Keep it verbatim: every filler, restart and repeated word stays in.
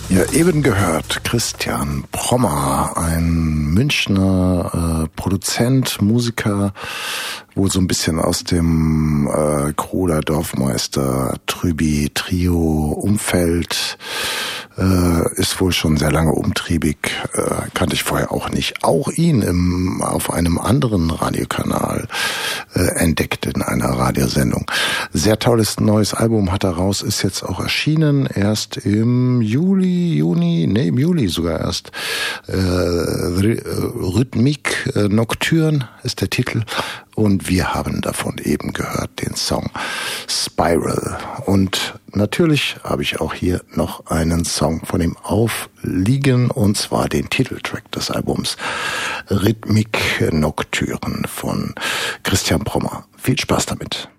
Ja, eben gehört Christian Prommer, ein Münchner äh, Produzent, Musiker, wohl so ein bisschen aus dem äh, Kroder Dorfmeister Trüby Trio Umfeld, äh, ist wohl schon sehr lange umtriebig, äh, kannte ich vorher auch nicht. Auch ihn im, auf einem anderen Radiokanal äh, entdeckt in einer Radiosendung. Sehr tolles neues Album hat er raus, ist jetzt auch erschienen, erst im Juli, Juni, nee, im Juli sogar erst. Äh, Rhythmique äh, Nocturne ist der Titel. Und wir haben davon eben gehört den Song Spiral. Und natürlich habe ich auch hier noch einen Song von ihm aufliegen, und zwar den Titeltrack des Albums Rhythmique Nocturne von Christian Prommer. Viel Spaß damit.